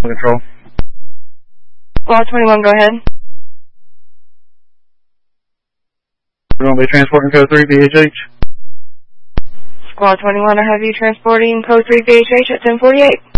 Control. Squad 21, go ahead. We're going to be transporting code 3 BHH. Squad 21, I have you transporting code 3 BHH at 1048.